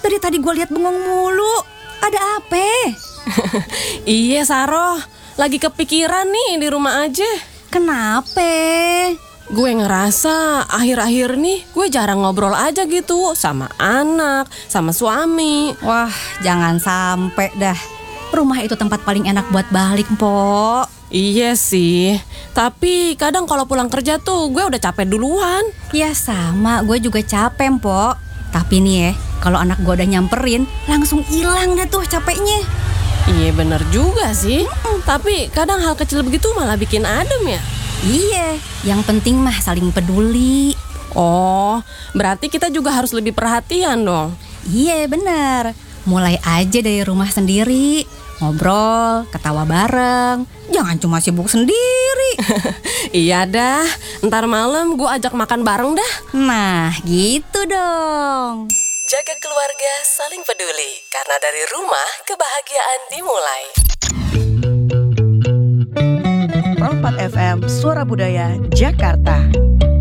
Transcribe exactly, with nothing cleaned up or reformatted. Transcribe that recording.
Dari tadi gue lihat bengong mulu. Ada apa? Iya Saroh, lagi kepikiran nih di rumah aja. Kenapa? Gue ngerasa akhir-akhir nih gue jarang ngobrol aja gitu sama anak, sama suami. Wah, jangan sampai dah. Rumah itu tempat paling enak buat balik, Mpok. Iya sih, tapi kadang kalau pulang kerja tuh gue udah capek duluan. Ya sama, gue juga capek, Mpok. Tapi nih ya, kalau anak gue udah nyamperin, langsung hilang deh tuh capeknya. Iya bener juga sih. Tapi kadang hal kecil begitu malah bikin adem ya. Iya, yang penting mah saling peduli. Oh, berarti kita juga harus lebih perhatian dong. Iya bener. Mulai aja dari rumah sendiri. Ngobrol, ketawa bareng. Jangan cuma sibuk sendiri. Iya dah, ntar malam gue ajak makan bareng dah. Nah, gitu dong. Jaga keluarga saling peduli, karena dari rumah kebahagiaan dimulai. nol empat F M Suara Budaya Jakarta.